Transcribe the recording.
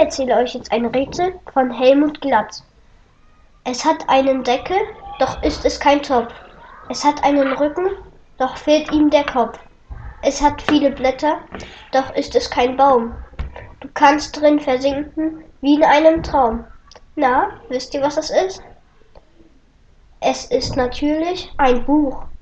erzähle euch jetzt ein Rätsel von Helmut Glatt. Es hat einen Deckel, doch ist es kein Topf. Es hat einen Rücken, doch fehlt ihm der Kopf. Es hat viele Blätter, doch ist es kein Baum. Du kannst drin versinken, wie in einem Traum. Na, wisst ihr, was es ist? Es ist natürlich ein Buch.